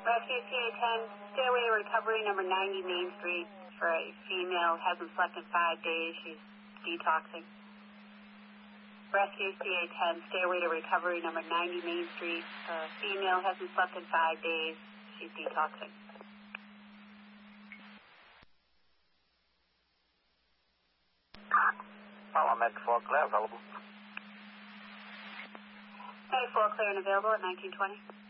Rescue CA-10, stairway to recovery, number 90 Main Street, for a female, hasn't slept in 5 days. She's detoxing. Rescue CA-10, stairway to recovery, number 90 Main Street, female, hasn't slept in 5 days. She's detoxing. Med 4 clear, available. Med 4 clear and available at 1920.